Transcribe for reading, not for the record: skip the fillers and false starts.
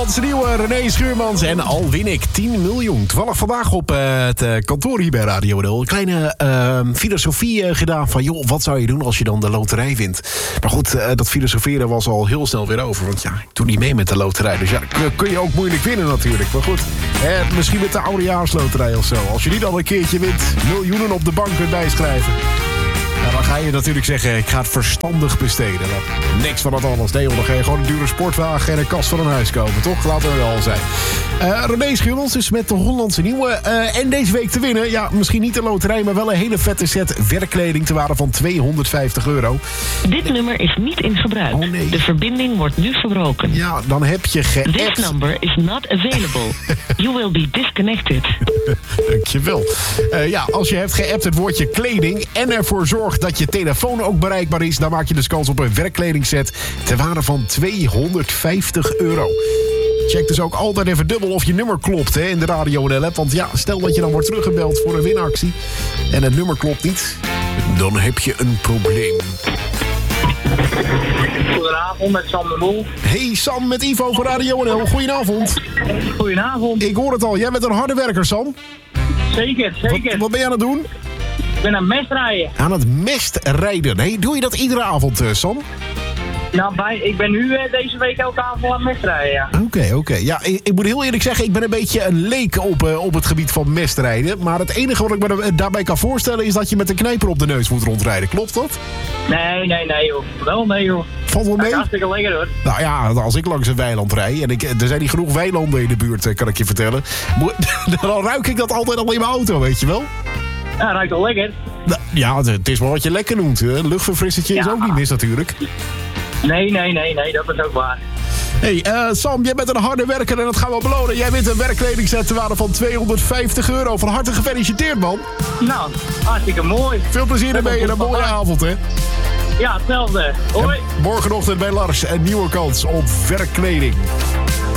Hollandse nieuwe, René Schuurmans en al win ik 10 miljoen. Toevallig vandaag op het kantoor hier bij Radio NL een kleine filosofie gedaan van... joh, wat zou je doen als je dan de loterij wint? Maar goed, dat filosoferen was al heel snel weer over. Want ja, ik doe niet mee met de loterij. Dus ja, kun je ook moeilijk winnen natuurlijk. Maar goed, misschien met de oudejaarsloterij of zo. Als je niet al een keertje wint, miljoenen op de bank kunt bijschrijven. Ja, dan ga je natuurlijk zeggen, ik ga het verstandig besteden. Niks van dat alles. Nee, dan ga je gewoon een dure sportwagen en een kast van een huis kopen, toch? Laten we wel zijn. René Schuurmans is met de Hollandse nieuwe. En deze week te winnen, ja, misschien niet de loterij... maar wel een hele vette set werkkleding te waarde van €250. Dit nummer is niet in gebruik. Oh, nee. De verbinding wordt nu verbroken. Ja, dan heb je geappt. This number is not available. You will be disconnected. Dankjewel. Ja, als je hebt geappt het woordje kleding... en ervoor zorgt dat je telefoon ook bereikbaar is... dan maak je dus kans op een werkkledingset... ter waarde van €250. Check dus ook altijd even dubbel of je nummer klopt, hè, in de Radio NL-app. Want ja, stel dat je dan wordt teruggebeld voor een winactie... en het nummer klopt niet, dan heb je een probleem. Goedenavond, met Sam de Boel. Hey Sam, met Ivo van Radio NL. Goedenavond. Goedenavond. Ik hoor het al, jij bent een harde werker, Sam. Zeker. Wat ben je aan het doen? Ik ben aan het mestrijden. Aan het mestrijden. Hey, doe je dat iedere avond, Sam? Nou, ik ben nu deze week elke avond aan het mestrijden, ja. Oké. Ja, ik moet heel eerlijk zeggen, ik ben een beetje een leek op het gebied van mestrijden. Maar het enige wat ik me daarbij kan voorstellen is dat je met een knijper op de neus moet rondrijden. Klopt dat? Nee, joh. Wel nee, joh. Valt wel mee? Dat is hartstikke lekker, hoor. Nou ja, als ik langs een weiland rijd, en er zijn niet genoeg weilanden in de buurt, kan ik je vertellen. Dan ruik ik dat altijd al in mijn auto, weet je wel? Ja, ruikt wel lekker. Nou, ja, het is wel wat je lekker noemt. Een luchtverfrissertje is ook niet mis natuurlijk. Nee, dat is ook waar. Hey, Sam, jij bent een harde werker en dat gaan we belonen. Jij wint een werkkledingset ter waarde van €250. Van harte gefeliciteerd, man. Nou, hartstikke mooi. Veel plezier ermee en een mooie avond, hè. Ja, hetzelfde. Hoi. En morgenochtend bij Lars een nieuwe kans op werkkleding.